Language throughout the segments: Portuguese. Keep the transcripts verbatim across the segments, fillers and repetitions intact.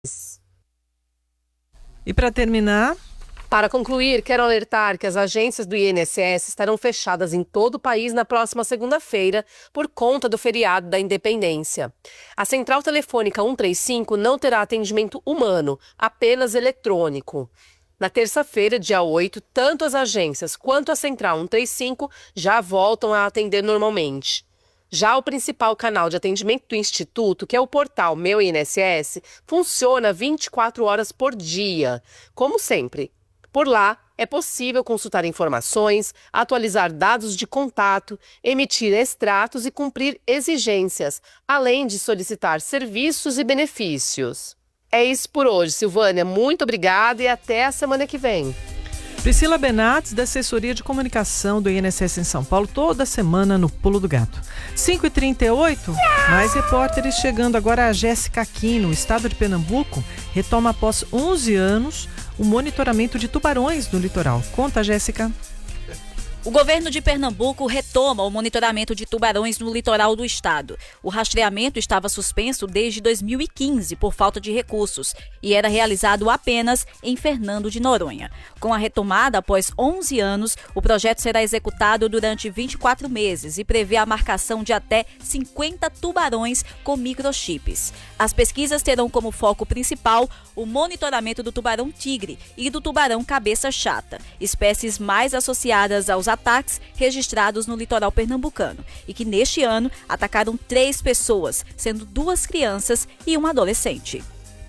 E para terminar... Para concluir, quero alertar que as agências do I N S S estarão fechadas em todo o país na próxima segunda-feira por conta do feriado da Independência. A central telefônica cento e trinta e cinco não terá atendimento humano, apenas eletrônico. Na terça-feira, dia oito, tanto as agências quanto a central cento e trinta e cinco já voltam a atender normalmente. Já o principal canal de atendimento do Instituto, que é o portal Meu I N S S, funciona vinte e quatro horas por dia, como sempre. Por lá, é possível consultar informações, atualizar dados de contato, emitir extratos e cumprir exigências, além de solicitar serviços e benefícios. É isso por hoje, Silvânia. Muito obrigada e até a semana que vem. Priscila Benates, da Assessoria de Comunicação do I N S S em São Paulo, toda semana no Pulo do Gato. cinco e trinta e oito, mais repórteres chegando agora. A Jéssica Aquino. O estado de Pernambuco retoma após onze anos o monitoramento de tubarões no litoral. Conta, Jéssica. O governo de Pernambuco retoma o monitoramento de tubarões no litoral do estado. O rastreamento estava suspenso desde dois mil e quinze por falta de recursos e era realizado apenas em Fernando de Noronha. Com a retomada após onze anos, o projeto será executado durante vinte e quatro meses e prevê a marcação de até cinquenta tubarões com microchips. As pesquisas terão como foco principal o monitoramento do tubarão-tigre e do tubarão cabeça chata, espécies mais associadas aos ataques registrados no litoral pernambucano e que neste ano atacaram três pessoas, sendo duas crianças e um adolescente.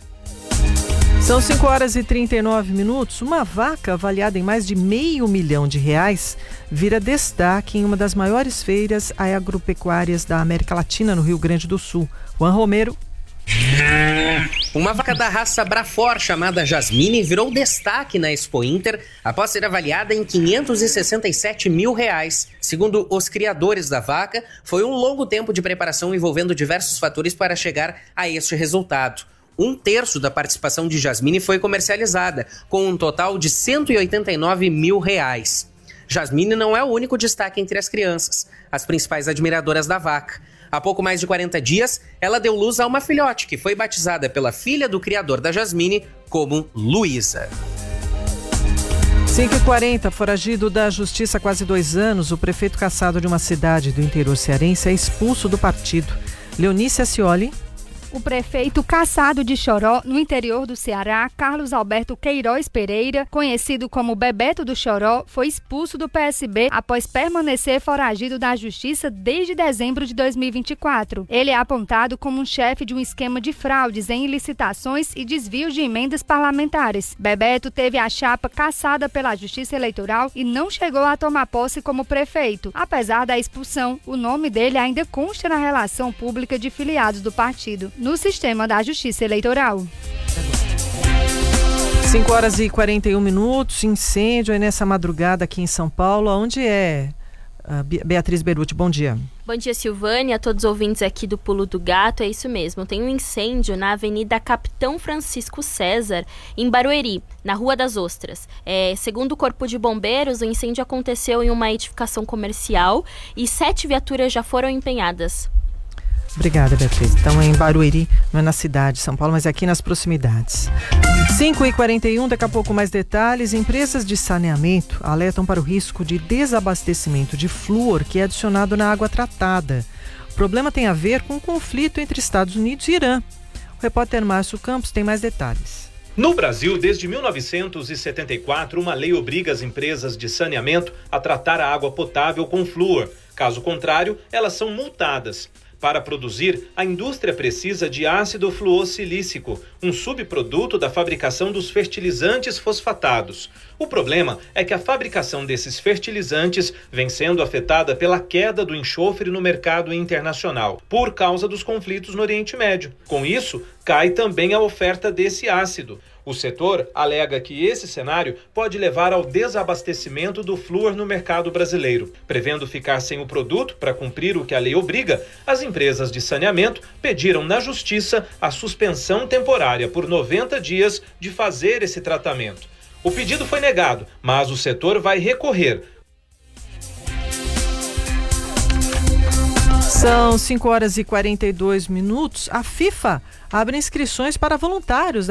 São cinco horas e trinta e nove minutos. Uma vaca avaliada em mais de meio milhão de reais vira destaque em uma das maiores feiras agropecuárias da América Latina, no Rio Grande do Sul. Juan Romero. Uma vaca da raça Brafor chamada Jasmine virou destaque na Expo Inter após ser avaliada em quinhentos e sessenta e sete mil reais. Segundo os criadores da vaca, foi um longo tempo de preparação envolvendo diversos fatores para chegar a este resultado. Um terço da participação de Jasmine foi comercializada, com um total de cento e oitenta e nove mil reais. Jasmine não é o único destaque entre as crianças, as principais admiradoras da vaca. Há pouco mais de quarenta dias, ela deu luz a uma filhote que foi batizada pela filha do criador da Jasmine como Luísa. cinco e quarenta, foragido da justiça há quase dois anos, o prefeito cassado de uma cidade do interior cearense é expulso do partido. Leonícia Scioli. O prefeito cassado de Choró, no interior do Ceará, Carlos Alberto Queiroz Pereira, conhecido como Bebeto do Choró, foi expulso do P S B após permanecer foragido da Justiça desde dezembro de dois mil e vinte e quatro. Ele é apontado como um chefe de um esquema de fraudes em licitações e desvios de emendas parlamentares. Bebeto teve a chapa cassada pela Justiça Eleitoral e não chegou a tomar posse como prefeito. Apesar da expulsão, o nome dele ainda consta na relação pública de filiados do partido no sistema da Justiça Eleitoral. cinco horas e quarenta e um minutos, incêndio aí nessa madrugada aqui em São Paulo. Onde é, Beatriz Beruti? Bom dia. Bom dia, Silvânia, a todos os ouvintes aqui do Pulo do Gato. É isso mesmo, tem um incêndio na Avenida Capitão Francisco César, em Barueri, na Rua das Ostras. É, segundo o Corpo de Bombeiros, o incêndio aconteceu em uma edificação comercial e sete viaturas já foram empenhadas. Obrigada, Beatriz. Então é em Barueri, não é na cidade de São Paulo, mas aqui nas proximidades. cinco e quarenta e um, daqui a pouco mais detalhes. Empresas de saneamento alertam para o risco de desabastecimento de flúor que é adicionado na água tratada. O problema tem a ver com o conflito entre Estados Unidos e Irã. O repórter Márcio Campos tem mais detalhes. No Brasil, desde mil novecentos e setenta e quatro, uma lei obriga as empresas de saneamento a tratar a água potável com flúor. Caso contrário, elas são multadas. Para produzir, a indústria precisa de ácido fluossilícico, um subproduto da fabricação dos fertilizantes fosfatados. O problema é que a fabricação desses fertilizantes vem sendo afetada pela queda do enxofre no mercado internacional, por causa dos conflitos no Oriente Médio. Com isso, cai também a oferta desse ácido. O setor alega que esse cenário pode levar ao desabastecimento do flúor no mercado brasileiro. Prevendo ficar sem o produto para cumprir o que a lei obriga, as empresas de saneamento pediram na Justiça a suspensão temporária por noventa dias de fazer esse tratamento. O pedido foi negado, mas o setor vai recorrer. São cinco horas e quarenta e dois minutos. A FIFA abre inscrições para voluntários